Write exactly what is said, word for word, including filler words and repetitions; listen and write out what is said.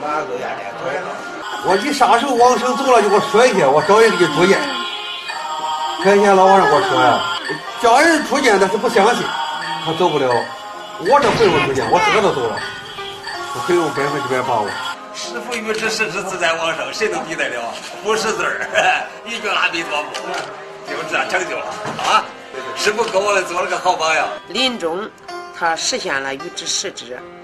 我一撒手往生走了，就给我摔下，我找人给出见。开天老和尚跟我说呀，叫人出见他是不相信，他走不了。我这回我出见，我自个都走了，我很有百分之百把握。 师父愚痴实知自在往生，谁能比得了？不识字儿，一句阿弥陀佛，就这样成就了啊！师父给我做了个好榜样。 临终，他实现了愚痴实知。